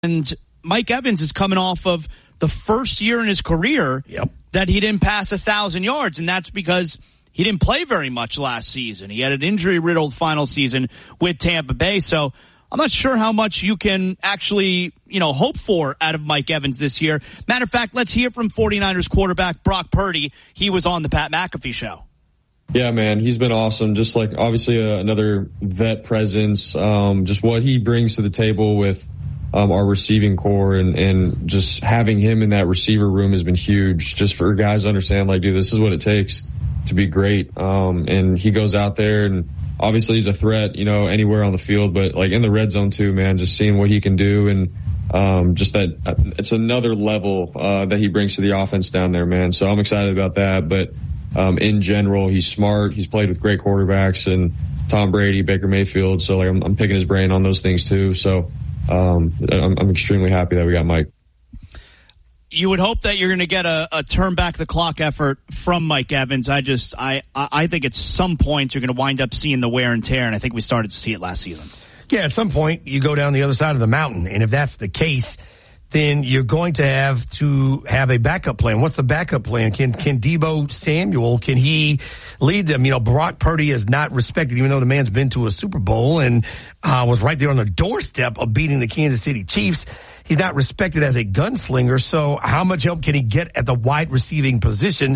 And Mike Evans is coming off of the first year in his career that he didn't pass 1,000 yards, and that's because he didn't play very much last season. He had an injury-riddled final season with Tampa Bay, so I'm not sure how much you can actually, hope for out of Mike Evans this year. Matter of fact, let's hear from 49ers quarterback Brock Purdy. He was on the Pat McAfee show. Yeah, man, he's been awesome. Just like obviously another vet presence, just what he brings to the table with our receiving core and just having him in that receiver room has been huge just for guys to understand, like, dude, this is what it takes to be great. And he goes out there and obviously he's a threat, anywhere on the field, but like in the red zone too, man, just seeing what he can do and just that it's another level that he brings to the offense down there, man. So I'm excited about that. But in general, he's smart. He's played with great quarterbacks and Tom Brady, Baker Mayfield. So like I'm picking his brain on those things too. So I'm extremely happy that we got Mike. You would hope that you're going to get a turn back the clock effort from Mike Evans. I think at some point you're going to wind up seeing the wear and tear, and I think we started to see it last season. Yeah, at some point you go down the other side of the mountain, and if that's the case, then you're going to have a backup plan. What's the backup plan? Can Deebo Samuel, can he lead them? Brock Purdy is not respected, even though the man's been to a Super Bowl and was right there on the doorstep of beating the Kansas City Chiefs. He's not respected as a gunslinger, so how much help can he get at the wide receiving position?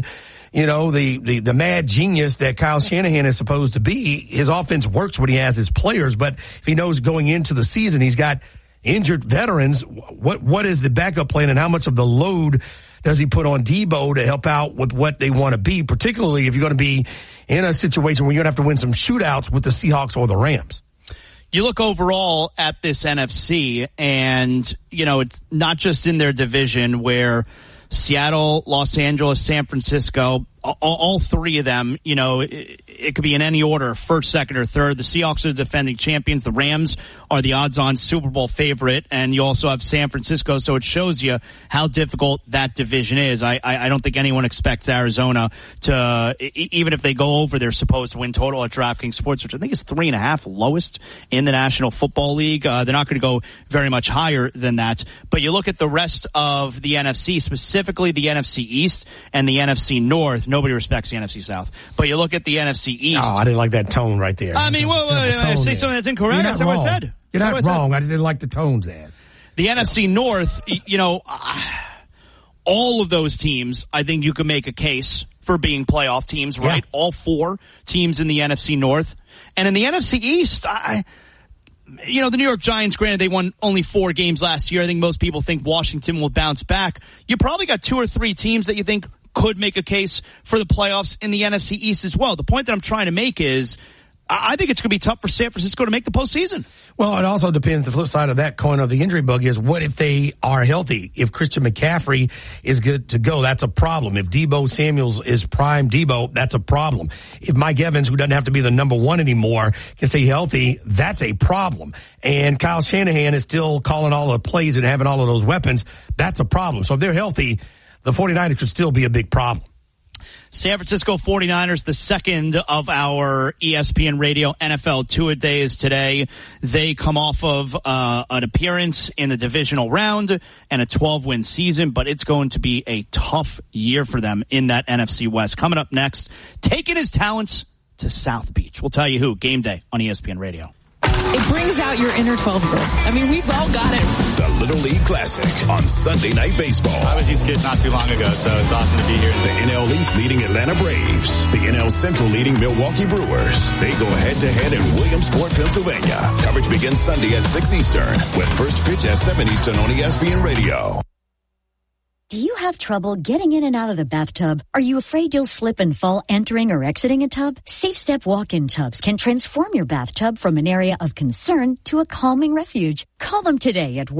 The mad genius that Kyle Shanahan is supposed to be, his offense works when he has his players, but if he knows going into the season he's got injured veterans, what is the backup plan and how much of the load does he put on Deebo to help out with what they want to be, particularly if you're going to be in a situation where you're going to have to win some shootouts with the Seahawks or the Rams? You look overall at this NFC, and, it's not just in their division where Seattle, Los Angeles, San Francisco, all three of them, it could be in any order, first, second, or third. The Seahawks are the defending champions. The Rams are the odds-on Super Bowl favorite, and you also have San Francisco, so it shows you how difficult that division is. I don't think anyone expects Arizona to, even if they go over their supposed win total at DraftKings Sports, which I think is 3.5, lowest in the National Football League. They're not going to go very much higher than that. But you look at the rest of the NFC, specifically the NFC East and the NFC North. Nobody respects the NFC South. But you look at the NFC East. Oh, I didn't like that tone right there. I mean, I say something that's incorrect. That's what I said. You're not wrong. I just didn't like the tones, ass. The NFC North, all of those teams, I think you can make a case for being playoff teams, right? Yeah. All four teams in the NFC North. And in the NFC East, the New York Giants, granted, they won only 4 games last year. I think most people think Washington will bounce back. You probably got 2 or 3 teams that you think could make a case for the playoffs in the NFC East as well. The point that I'm trying to make is I think it's going to be tough for San Francisco to make the postseason. Well, it also depends. The flip side of that coin of the injury bug is what if they are healthy? If Christian McCaffrey is good to go, that's a problem. If Deebo Samuels is prime Deebo, that's a problem. If Mike Evans, who doesn't have to be the number one anymore, can stay healthy, that's a problem. And Kyle Shanahan is still calling all the plays and having all of those weapons. That's a problem. So if they're healthy, the 49ers could still be a big problem. San Francisco 49ers, the second of our ESPN Radio NFL two-a-days today. They come off of an appearance in the divisional round and a 12-win season, but it's going to be a tough year for them in that NFC West. Coming up next, taking his talents to South Beach. We'll tell you who. Game day on ESPN Radio. It brings out your inner 12-year-old. I mean, we've all got it. The Little League Classic on Sunday Night Baseball. I was these kids not too long ago, so it's awesome to be here. The NL East leading Atlanta Braves. The NL Central leading Milwaukee Brewers. They go head-to-head in Williamsport, Pennsylvania. Coverage begins Sunday at 6 Eastern with first pitch at 7 Eastern on ESPN Radio. Do you have trouble getting in and out of the bathtub? Are you afraid you'll slip and fall entering or exiting a tub? Safe Step walk-in tubs can transform your bathtub from an area of concern to a calming refuge. Call them today at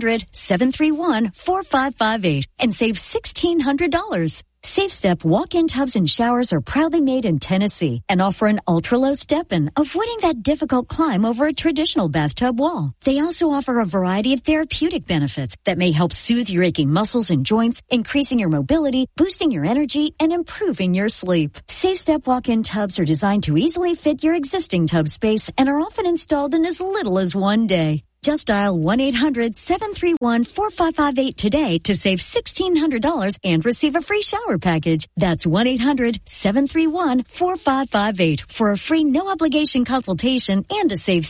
1-800-731-4558 and save $1,600. Safe Step walk-in tubs and showers are proudly made in Tennessee and offer an ultra-low step-in, avoiding that difficult climb over a traditional bathtub wall. They also offer a variety of therapeutic benefits that may help soothe your aching muscles and joints, increasing your mobility, boosting your energy, and improving your sleep. Safe Step walk-in tubs are designed to easily fit your existing tub space and are often installed in as little as 1 day. Just dial 1-800-731-4558 today to save $1,600 and receive a free shower package. That's 1-800-731-4558 for a free no-obligation consultation and to save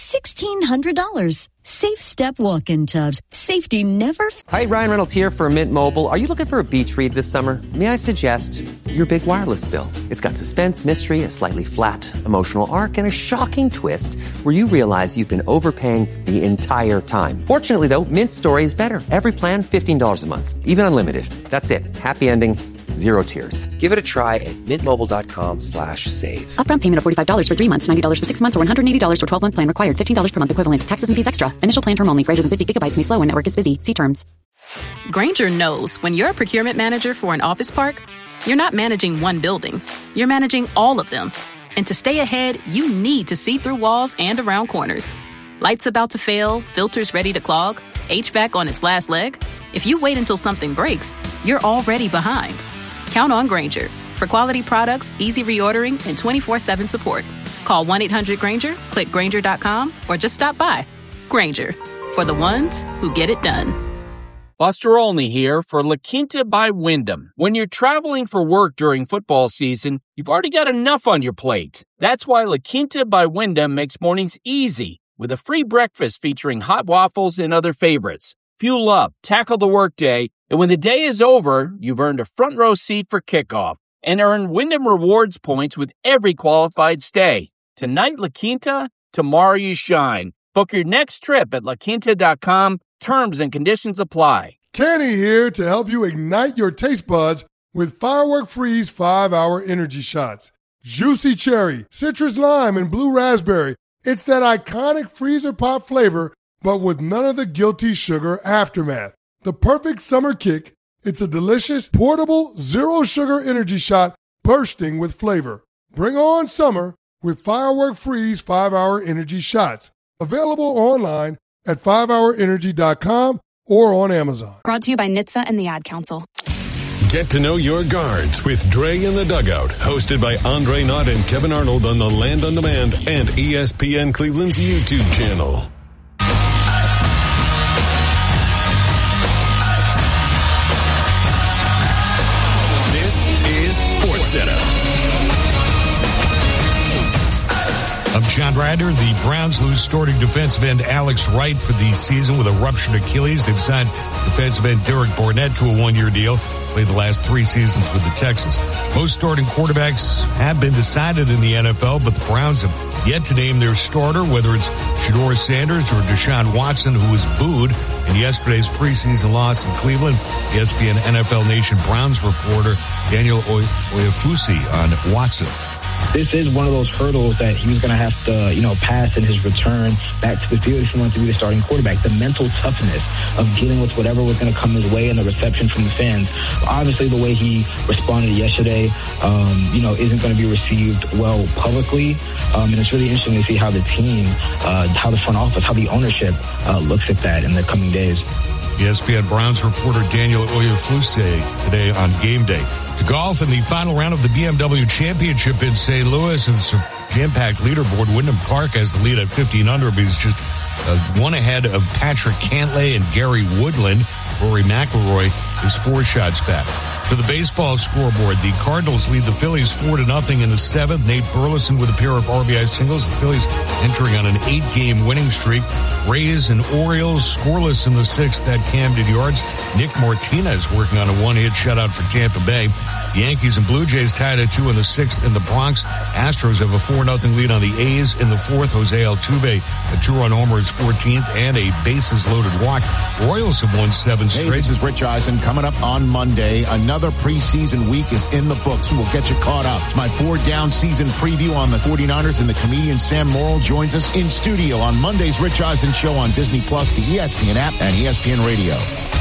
$1,600. Safe Step Walk-in Tubs. Safety never... Hi, Ryan Reynolds here for Mint Mobile. Are you looking for a beach read this summer? May I suggest your big wireless bill? It's got suspense, mystery, a slightly flat emotional arc, and a shocking twist where you realize you've been overpaying the entire time. Fortunately, though, Mint's story is better. Every plan, $15 a month. Even unlimited. That's it. Happy ending. Zero tears. Give it a try at mintmobile.com/save. Upfront payment of $45 for 3 months, $90 for 6 months, or $180 for 12-month plan required. $15 per month equivalent. Taxes and fees extra. Initial plan term only. Greater than 50 gigabytes may slow when network is busy. See terms. Grainger knows when you're a procurement manager for an office park, you're not managing one building. You're managing all of them. And to stay ahead, you need to see through walls and around corners. Lights about to fail, filters ready to clog, HVAC on its last leg. If you wait until something breaks, you're already behind. Count on Grainger for quality products, easy reordering, and 24/7 support. Call 1-800-GRAINGER, click Grainger.com, or just stop by. Grainger, for the ones who get it done. Buster Olney here for La Quinta by Wyndham. When you're traveling for work during football season, you've already got enough on your plate. That's why La Quinta by Wyndham makes mornings easy with a free breakfast featuring hot waffles and other favorites. Fuel up, tackle the workday, and when the day is over, you've earned a front row seat for kickoff and earn Wyndham Rewards points with every qualified stay. Tonight, La Quinta, tomorrow you shine. Book your next trip at laquinta.com. Terms and conditions apply. Kenny here to help you ignite your taste buds with Firework Freeze 5-Hour Energy Shots. Juicy cherry, citrus lime, and blue raspberry. It's that iconic freezer pop flavor, but with none of the guilty sugar aftermath. The perfect summer kick, it's a delicious, portable, zero-sugar energy shot bursting with flavor. Bring on summer with Firework Freeze 5-Hour Energy Shots. Available online at 5hourenergy.com or on Amazon. Brought to you by NHTSA and the Ad Council. Get to know your guards with Dre in the Dugout, hosted by Andre Knott and Kevin Arnold on the Land on Demand and ESPN Cleveland's YouTube channel. I'm John Ryder. The Browns lose starting defensive end Alex Wright for the season with a ruptured Achilles. They've signed defensive end Derek Barnett to a 1-year deal. Played the last 3 seasons with the Texans. Most starting quarterbacks have been decided in the NFL, but the Browns have yet to name their starter, whether it's Shedeur Sanders or Deshaun Watson, who was booed in yesterday's preseason loss in Cleveland. ESPN NFL Nation Browns reporter Daniel Oyefusi on Watson. This is one of those hurdles that he was going to have to, pass in his return back to the field if he wanted to be the starting quarterback. The mental toughness of dealing with whatever was going to come his way and the reception from the fans. Obviously, the way he responded yesterday, isn't going to be received well publicly. And it's really interesting to see how the team, how the front office, how the ownership looks at that in the coming days. ESPN Browns reporter Daniel Oyefusi today on Game Day. To golf in the final round of the BMW Championship in St. Louis, and it's a jam-packed leaderboard. Wyndham Clark has the lead at 15 under, but he's just one ahead of Patrick Cantlay and Gary Woodland. Rory McIlroy is 4 shots back. To the baseball scoreboard, the Cardinals lead the Phillies 4-0 in the 7th. Nate Burleson with a pair of RBI singles. The Phillies entering on an 8-game winning streak. Rays and Orioles scoreless in the 6th at Camden Yards. Nick Martinez working on a 1-hit shutout for Tampa Bay. The Yankees and Blue Jays tied at 2 in the 6th in the Bronx. Astros have a 4-0 lead on the A's in the 4th. Jose Altuve, a 2-run homer, is 14th, and a bases-loaded walk. Royals have won 7 straight. Hey, this is Rich Eisen coming up on Monday. Another preseason week is in the books. We'll get you caught up. It's my 4-down season preview on the 49ers, and the comedian Sam Morrill joins us in studio on Monday's Rich Eisen Show on Disney Plus, the ESPN app, and ESPN Radio.